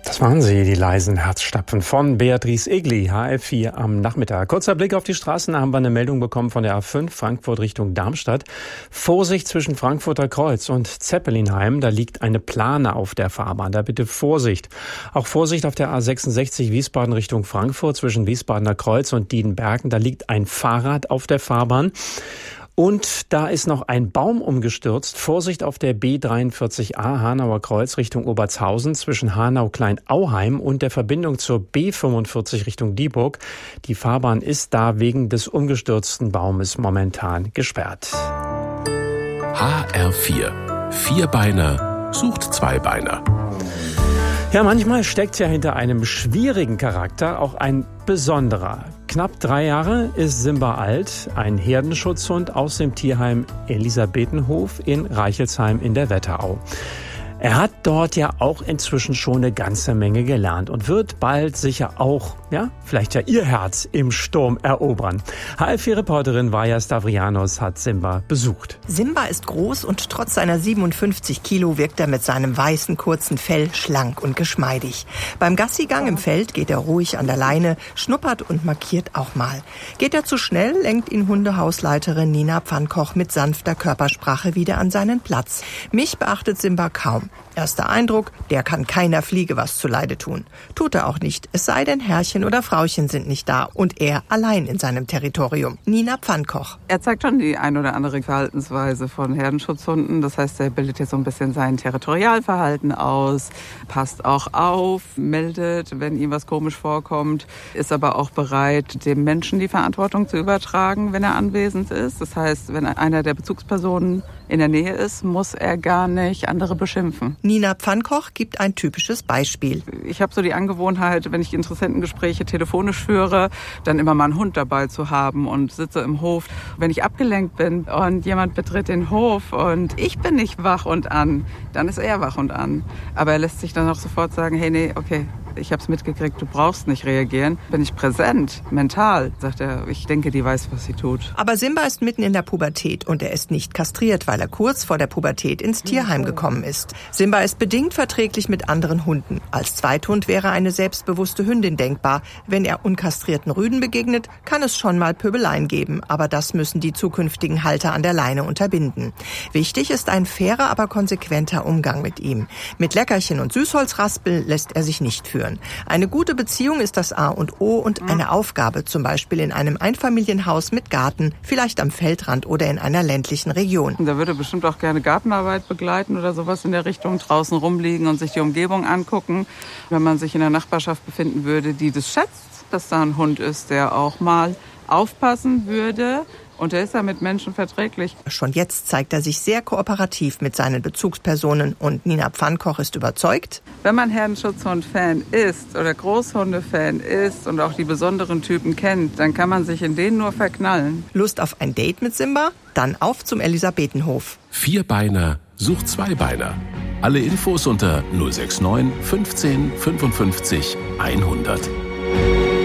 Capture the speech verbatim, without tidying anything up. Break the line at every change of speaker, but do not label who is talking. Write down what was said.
Das waren sie, die leisen Herzstapfen von Beatrice Egli, H F vier am Nachmittag. Kurzer Blick auf die Straßen, da haben wir eine Meldung bekommen von der A fünf, Frankfurt Richtung Darmstadt. Vorsicht zwischen Frankfurter Kreuz und Zeppelinheim, da liegt eine Plane auf der Fahrbahn, da bitte Vorsicht. Auch Vorsicht auf der A sechsundsechzig Wiesbaden Richtung Frankfurt zwischen Wiesbadener Kreuz und Diedenbergen, da liegt ein Fahrrad auf der Fahrbahn. Und da ist noch ein Baum umgestürzt. Vorsicht auf der B dreiundvierzig A Hanauer Kreuz Richtung Obertshausen zwischen Hanau-Kleinauheim und der Verbindung zur B fünfundvierzig Richtung Dieburg. Die Fahrbahn ist da wegen des umgestürzten Baumes momentan gesperrt.
H R vier. Vierbeiner sucht Zweibeiner.
Ja, manchmal steckt ja hinter einem schwierigen Charakter auch ein besonderer. Knapp drei Jahre ist Simba alt, ein Herdenschutzhund aus dem Tierheim Elisabethenhof in Reichelsheim in der Wetterau. Er hat dort ja auch inzwischen schon eine ganze Menge gelernt und wird bald sicher auch, ja, vielleicht ja ihr Herz im Sturm erobern. H F vier-Reporterin Vaja Stavrianos hat Simba besucht.
Simba ist groß und trotz seiner siebenundfünfzig Kilo wirkt er mit seinem weißen, kurzen Fell schlank und geschmeidig. Beim Gassigang im Feld geht er ruhig an der Leine, schnuppert und markiert auch mal. Geht er zu schnell, lenkt ihn Hundehausleiterin Nina Pfannkoch mit sanfter Körpersprache wieder an seinen Platz. Mich beachtet Simba kaum. Erster Eindruck, der kann keiner Fliege was zuleide tun. Tut er auch nicht, es sei denn, Herrchen oder Frauchen sind nicht da und er allein in seinem Territorium. Nina Pfannkoch.
Er zeigt schon die ein oder andere Verhaltensweise von Herdenschutzhunden. Das heißt, er bildet jetzt so ein bisschen sein Territorialverhalten aus, passt auch auf, meldet, wenn ihm was komisch vorkommt, ist aber auch bereit, dem Menschen die Verantwortung zu übertragen, wenn er anwesend ist. Das heißt, wenn einer der Bezugspersonen in der Nähe ist, muss er gar nicht andere beschimpfen.
Nina Pfannkoch gibt ein typisches Beispiel.
Ich habe so die Angewohnheit, wenn ich Interessentengespräche telefonisch führe, dann immer mal einen Hund dabei zu haben und sitze im Hof. Wenn ich abgelenkt bin und jemand betritt den Hof und ich bin nicht wach und an, dann ist er wach und an. Aber er lässt sich dann auch sofort sagen, hey, nee, okay, ich habe es mitgekriegt, du brauchst nicht reagieren. Bin ich präsent, mental, sagt er, ich denke, die weiß, was sie tut.
Aber Simba ist mitten in der Pubertät und er ist nicht kastriert, weil er kurz vor der Pubertät ins Tierheim gekommen ist. Simba ist bedingt verträglich mit anderen Hunden. Als Zweithund wäre eine selbstbewusste Hündin denkbar. Wenn er unkastrierten Rüden begegnet, kann es schon mal Pöbeleien geben, aber das müssen die zukünftigen Halter an der Leine unterbinden. Wichtig ist ein fairer, aber konsequenter Umgang mit ihm. Mit Leckerchen und Süßholzraspeln lässt er sich nicht führen. Eine gute Beziehung ist das A und O und eine Aufgabe, zum Beispiel in einem Einfamilienhaus mit Garten, vielleicht am Feldrand oder in einer ländlichen Region.
Da würde bestimmt auch gerne Gartenarbeit begleiten oder sowas in der Richtung, draußen rumliegen und sich die Umgebung angucken. Wenn man sich in der Nachbarschaft befinden würde, die das schätzt, dass da ein Hund ist, der auch mal aufpassen würde. Und er ist ja mit Menschen verträglich.
Schon jetzt zeigt er sich sehr kooperativ mit seinen Bezugspersonen und Nina Pfannkoch ist überzeugt.
Wenn man Herdenschutzhund-Fan ist oder Großhunde-Fan ist und auch die besonderen Typen kennt, dann kann man sich in denen nur verknallen.
Lust auf ein Date mit Simba? Dann auf zum Elisabethenhof.
Vierbeiner sucht Zweibeiner. Alle Infos unter null sechs neun fünfzehn fünfundfünfzig hundert.